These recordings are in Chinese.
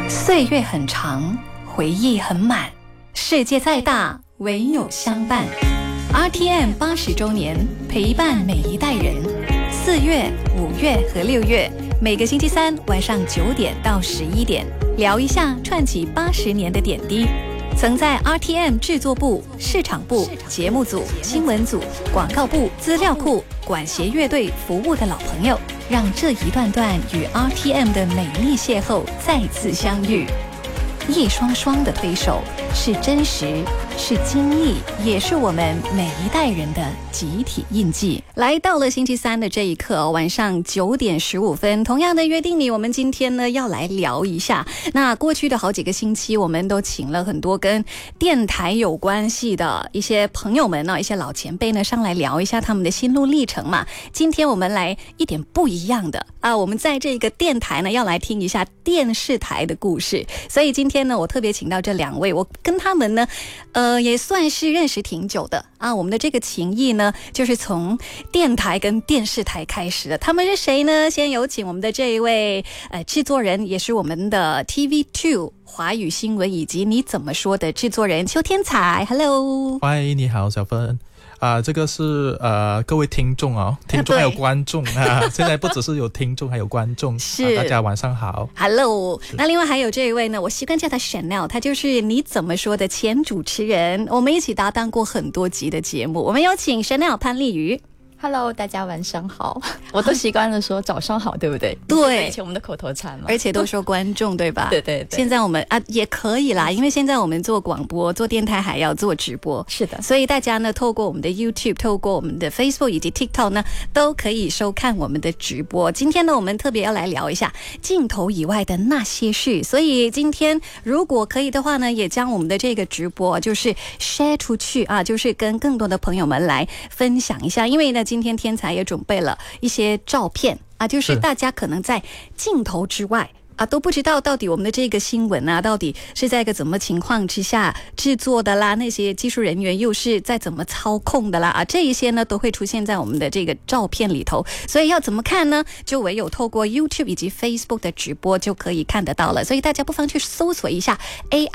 岁月很长，回忆很满，世界再大，唯有相伴。RTM 80周年，陪伴每一代人。4月、5月和6月，每个星期三晚上9点到11点，聊一下串起80年的点滴。曾在 RTM 制作部、市场部、节目组、新闻组、广告部、资料库、管弦乐队服务的老朋友，让这一段段与 RTM 的美丽邂逅再次相遇。一双双的推手，是真实，是经历，也是我们每一代人的集体印记。来到了星期三的这一刻，晚上9点15分，同样的约定你，我们今天呢要来聊一下。那过去的好几个星期，我们都请了很多跟电台有关系的一些朋友们呢，一些老前辈呢上来聊一下他们的心路历程嘛。今天我们来一点不一样的啊，我们在这个电台呢要来听一下电视台的故事，所以今天呢我特别请到这2位，我跟他们呢也算是认识挺久的啊。我们的这个情谊呢就是从电台跟电视台开始的。他们是谁呢？先有请我们的这一位制作人，也是我们的 TV2 华语新闻以及你怎么说的制作人邱天才。 Hello， 嗨，你好小芬。这个是各位听众哦，听众还有观众啊，现在不只是有听众还有观众，是大家晚上好 Hello。 那另外还有这一位呢，我习惯叫他 Chanel， 他就是你怎么说的前主持人，我们一起搭档过很多集的节目。我们有请 Chanel 潘丽瑜。 Hello， 大家晚上好。我都习惯了说早上好，对不对？ 对， 以前我们的口头禅嘛， 而且都说观众对吧？ 对对对。 现在我们也可以啦，因为现在我们做广播、做电台还要做直播， 是的。 所以大家呢，透过我们的 YouTube、透过我们的 Facebook 以及 TikTok 呢，都可以收看我们的直播。今天呢，我们特别要来聊一下镜头以外的那些事。所以今天如果可以的话呢，也将我们的这个直播就是 share 出去啊，就是跟更多的朋友们来分享一下。因为呢，今天天才也准备了一些照片啊，就是大家可能在镜头之外啊，都不知道到底我们的这个新闻啊，到底是在一个怎么情况之下制作的啦，那些技术人员又是在怎么操控的啦啊，这一些呢都会出现在我们的这个照片里头。所以要怎么看呢？就唯有透过 YouTube 以及 Facebook 的直播就可以看得到了。所以大家不妨去搜索一下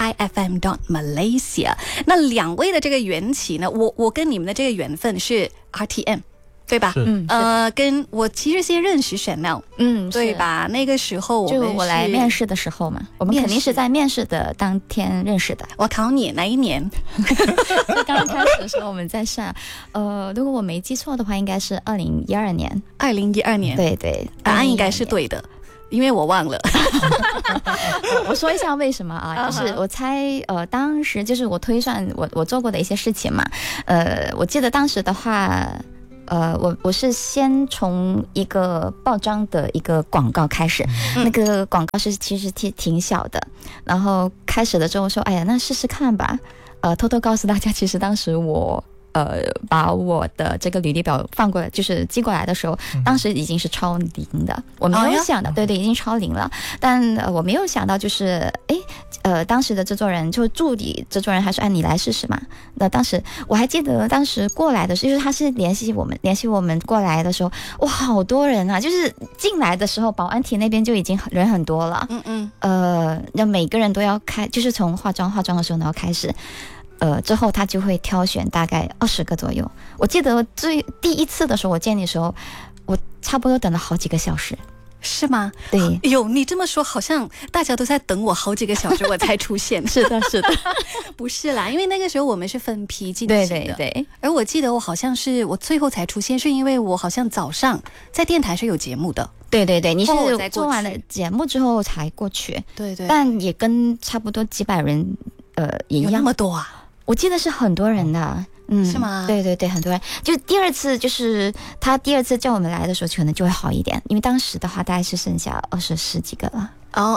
AIFM.Malaysia。 那2位的这个缘起呢，我跟你们的这个缘分是 RTM对吧？跟我其实先认识 Chanel， 对吧？那个时候就我来面试的时候嘛，我们肯定是在面试的当天认识的。 我考你哪一年？ 刚开始的时候我们在上，如果我没记错的话，应该是2012年。 2012年， 对对， 答案应该是对的。因为我忘了我说一下为什么啊，就是我猜当时就是我推算我做过的一些事情嘛，我记得当时的话我是先从一个报章的一个广告开始，那个广告是其实挺小的，然后开始了之后说哎呀那试试看吧，偷偷告诉大家，其实当时我把我的这个履历表放过来，就是寄过来的时候，当时已经是超0的，我没有想到，对对，已经超0了，但我没有想到就是当时的制作人就助理制作人还说你来试试嘛。那当时我还记得当时过来的时候，就是他是联系我们过来的时候，哇好多人啊，就是进来的时候保安亭那边就已经人很多了，那每个人都要就是从化妆的时候呢要开始，之后他就会挑选大概20个左右。我记得第一次的时候我见你的时候，我差不多等了好几个小时。 是吗？ 对， 有你这么说，好像大家都在等我好几个小时我才出现。 是的，是的， 不是啦，因为那个时候我们是分批进行的， 对对对。 而我记得我好像是我最后才出现，是因为我好像早上在电台是有节目的。 对对对，你是做完了节目之后才过去。对对，但也跟差不多几百人也一样。 有那么多啊？ 我记得是很多人的。 是吗？ 对对对，很多人。就第二次，就是他第二次叫我们来的时候，可能就会好一点，因为当时的话大概是剩下20几个了。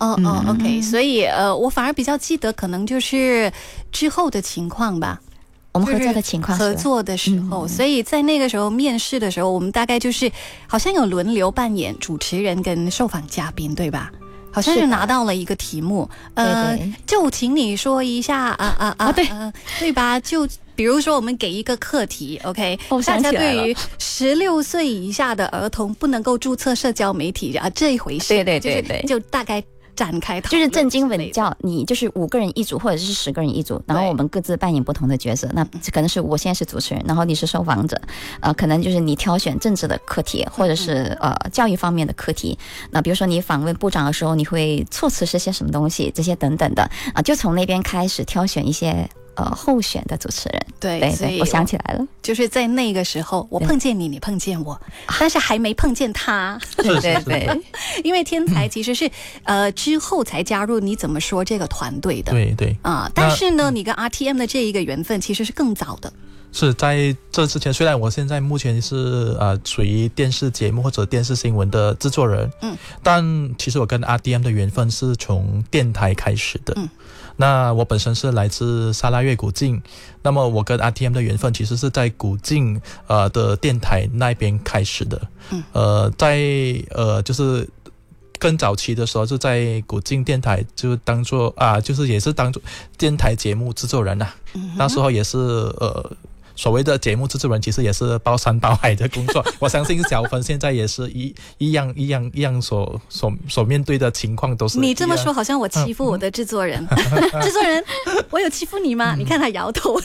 OK， 所以我反而比较记得，可能就是之后的情况吧。 我们合作的情况， 合作的时候，所以在那个时候面试的时候，我们大概就是好像有轮流扮演主持人跟受访嘉宾，对吧？好像是拿到了一个题目，就请你说一下对吧？就比如说我们给一个课题 OK， 大家对于16岁以下的儿童不能够注册社交媒体这一回事， 对， 就大概展开讨论， 就是正经文教，你就是5个人一组或者是10个人一组，然后我们各自扮演不同的角色。那可能是我现在是主持人，然后你是受访者，可能就是你挑选政治的课题，或者是教育方面的课题。那比如说你访问部长的时候，你会措辞是些什么东西，这些等等的就从那边开始挑选一些候选的主持人。 对，所以我想起来了， 就是在那个时候我碰见你，你碰见我，但是还没碰见他。 对， 因为天才其实是之后才加入你怎么说这个团队的。 对但是呢你跟 RTM 的这一个缘分其实是更早的。 是在这之前，虽然我现在目前是属于电视节目或者电视新闻的制作人，但其实我跟 RTM 的缘分是从电台开始的。那我本身是来自沙拉越古晋，那么我跟 RTM 的缘分其实是在古晋的电台那边开始的。在就是更早期的时候，就在古晋电台就当做就是也是当做电台节目制作人那时候也是所谓的节目制作人，其实也是包山包海的工作。我相信小芬现在也是一样所面对的情况都是一样。 你这么说好像我欺负我的制作人。制作人，我有欺负你吗？你看他摇头。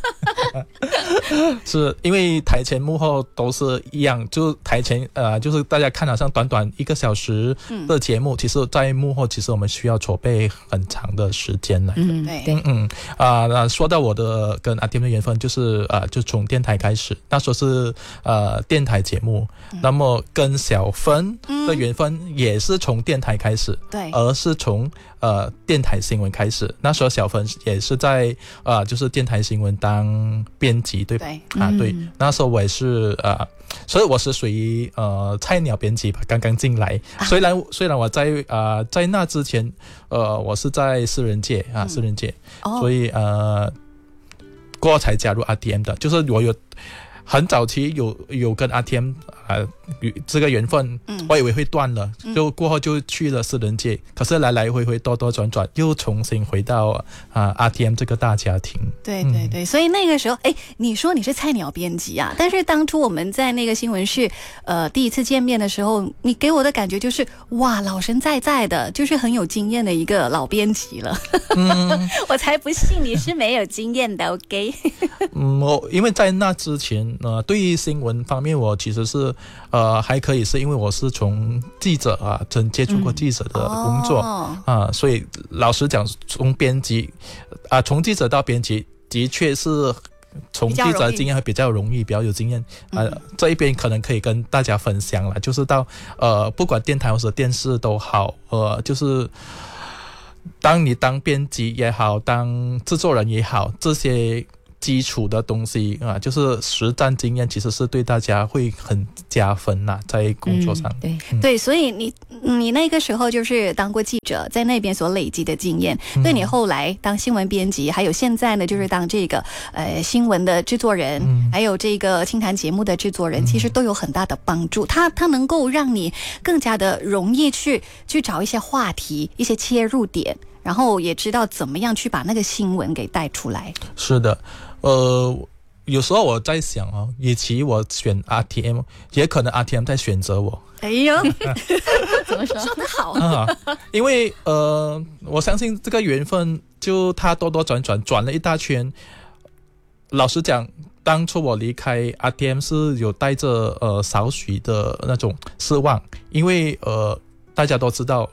是因为台前幕后都是一样，就台前就是大家看好像短短1个小时的节目，其实在幕后其实我们需要筹备很长的时间来的。说到我的跟RTM的缘分，就是就从电台开始，那时候是电台节目，那么跟小芬的缘分也是从电台开始， 对， 而是从电台新闻开始。那时候小芬也是在就是电台新闻当编辑，对吧？对，那时候我也是所以我是属于菜鸟编辑吧，刚刚进来。虽然我在那之前我是在私人界，所以过后才加入 RTM 的。就是我有很早期有跟 RTM 这个缘分，我以为会断了，就过后就去了私人界，可是来来回回兜兜转转，又重新回到RTM 这个大家庭。 对，所以那个时候，你说你是菜鸟编辑啊，但是当初我们在那个新闻室第一次见面的时候，你给我的感觉就是哇，老神在在的，就是很有经验的一个老编辑了。我才不信你是没有经验的。OK。 因为在那之前对于新闻方面我其实是还可以，是因为我是从记者曾接触过记者的工作所以老实讲，从编辑从记者到编辑的确是从记者的经验会比较容易，比较有经验这一边可能可以跟大家分享了，就是到不管电台或者电视都好，就是当你当编辑也好，当制作人也好，这些基础的东西就是实战经验，其实是对大家会很加分在工作上。 对，所以你那个时候就是当过记者，在那边所累积的经验，对你后来当新闻编辑，还有现在呢就是当这个新闻的制作人，还有这个清谈节目的制作人，其实都有很大的帮助。它能够让你更加的容易去找一些话题，一些切入点，然后也知道怎么样去把那个新闻给带出来。 是的。有时候我在想与其我选 RTM， 也可能 RTM 在选择我。 哎呦， 怎么说？ 说得好因为我相信这个缘分，就它兜兜转转转了一大圈。老实讲，当初我离开 RTM 是有带着少许的那种失望，因为大家都知道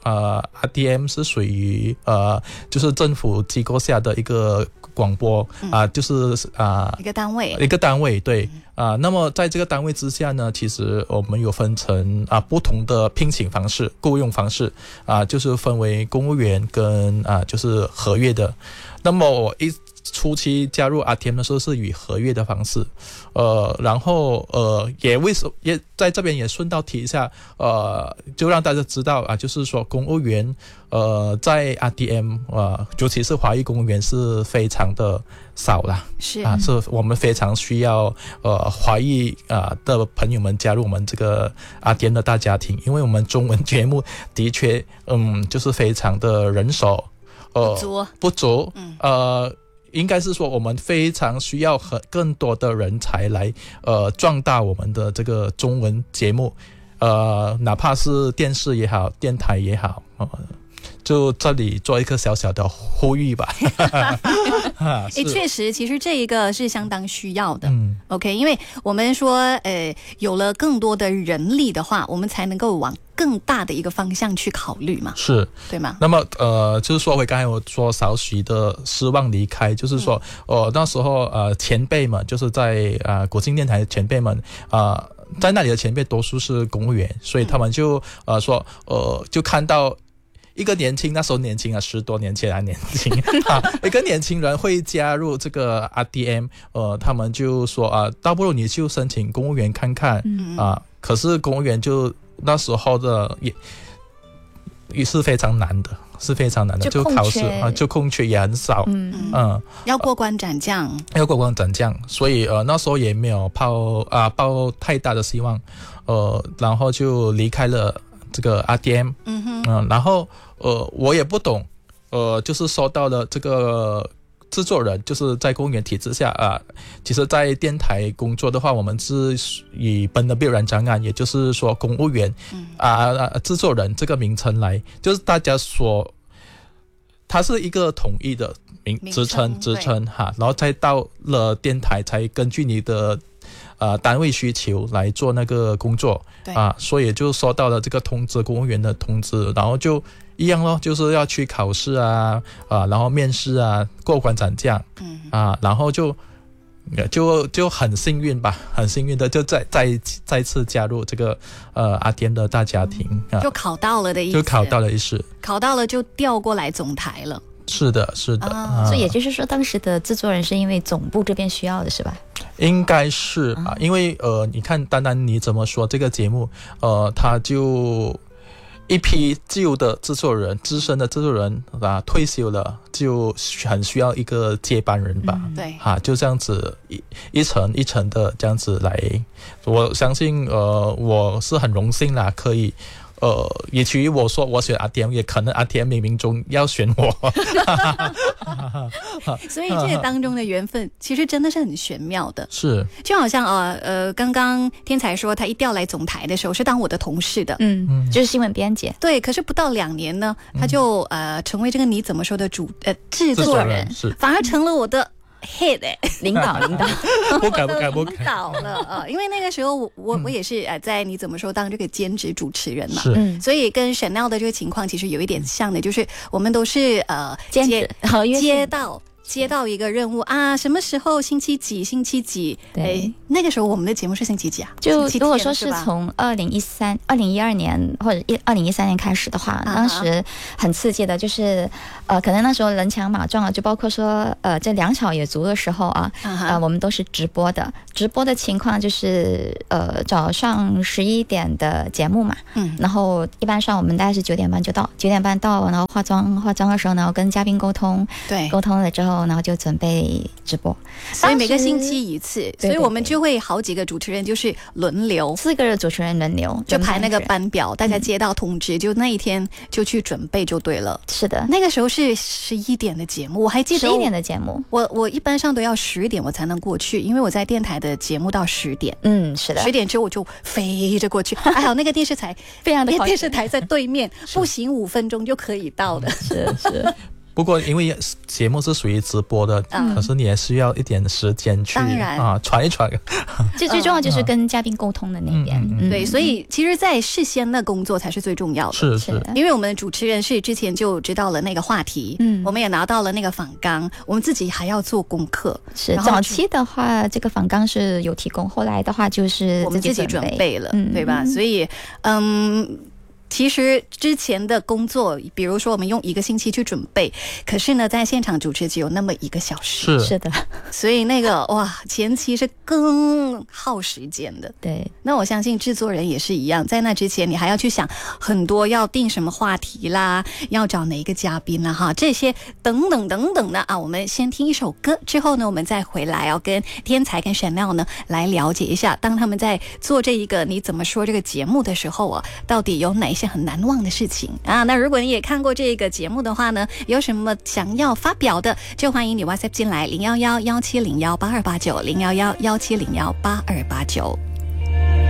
RTM 是属于就是政府机构下的一个广播就是一个单位对那么在这个单位之下呢，其实我们有分成不同的聘请方式、雇用方式就是分为公务员跟就是合约的。那么我初期加入 RTM 的时候是以合约的方式，然后也在这边也顺道提一下，就让大家知道就是说公务员在 RTM 尤其是华裔公务员是非常的少啦，是我们非常需要华裔的朋友们加入我们这个 RTM 的大家庭，因为我们中文节目的确就是非常的人手不足应该是说我们非常需要更多的人才来壮大我们的这个中文节目哪怕是电视也好，电台也好就这里做一个小小的呼吁吧。 确实，其实这一个是相当需要的。OK， 因为我们说，有了更多的人力的话，我们才能够往更大的一个方向去考虑嘛， 是对吗？ 那么就是说回刚才我说少许的失望离开，就是说那时候前辈们就是在国庆电台的前辈们在那里的前辈多数是公务员，所以他们就说就看到一个年轻，那时候年轻10多年前年轻一个年轻人会加入这个 RTM， 他们就说倒不如你就申请公务员看看可是公务员就那时候的也是非常难的，是非常难的，就考试就空缺也很少， 要过关斩将， 所以那时候也没有抱太大的希望，然后就离开了这个 RTM，然后我也不懂，就是收到了这个制作人，就是在公务员体制下其实在电台工作的话，我们是以本的必然障碍，也就是说公务员制作人这个名称来，就是大家说它是一个统一的职称然后再到了电台才根据你的单位需求来做那个工作所以就收到了这个通知，公务员的通知，然后就一样咯，就是要去考试然后面试过关斩将然后就很幸运吧，很幸运的就再次加入这个RTM的大家庭就考到了的意思， 就考到了意思， 考到了就调过来总台了。 是的所以也就是说当时的制作人是因为总部这边需要的是吧？ 应该是因为你看单单你怎么说这个节目他就一批旧的制作人，资深的制作人退休了，就很需要一个接班人吧。 对就这样子一层一层的这样子来，我相信我是很荣幸啦，可以也至于我说我选 RTM， 也可能 RTM 冥冥中要选我所以这个当中的缘分其实真的是很玄妙的。 是就好像刚刚天才说他一调来总台的时候是当我的同事的， 就是新闻编辑。 对，可是不到2年呢，他就成为这个你怎么说的制作人，反而成了我的head 领导不敢领导了因为那个时候我也是在你怎么说当这个兼职主持人嘛，所以跟 Chanel 的这个情况其实有一点像的，就是我们都是兼职接到一个任务什么时候星期几那个时候我们的节目是星期几就如果说是从2012年或者2013年开始的话，当时很刺激的就是可能那时候人强马壮就包括说这2小也足的时候我们都是直播的情况就是早上11点的节目嘛，然后一般上我们大概是9点半就到，9点半到，然后化妆的时候然后跟嘉宾沟通了之后然后就准备直播， 所以每个星期一次，所以我们就会好几个主持人就是轮流 ，4个主持人轮流就排那个班表，大家接到通知就那一天就去准备就对了。 是的， 那个时候是11点的节目，我还记得 11点的节目， 我一般上都要10点我才能过去，因为我在电台的节目到10点。 是的， 10点之后我就飞着过去，还好那个电视台非常的电视台在对面步行5分钟就可以到的。 是不过因为节目是属于直播的，可是你也需要一点时间去传一传。 最重要就是跟嘉宾沟通的那边。 对，所以其实在事先的工作才是最重要的。 是因为我们主持人是之前就知道了那个话题，我们也拿到了那个访纲，我们自己还要做功课。 是早期的话这个访纲是有提供，后来的话就是我们自己准备了，对吧？所以其实之前的工作，比如说我们用1个星期去准备，可是呢在现场主持只有那么1个小时。 是的， 所以那个前期是更耗时间的。 对， 那我相信制作人也是一样，在那之前你还要去想很多，要定什么话题啦，要找哪一个嘉宾啦这些等等的我们先听一首歌，之后呢我们再回来跟天才跟 Chanel 呢来了解一下，当他们在做这一个你怎么说这个节目的时候到底有哪一些很难忘的事情那如果你也看过这个节目的话呢，有什么想要发表的，就欢迎你 WhatsApp 进来011-1701-8289 011-1701-8289。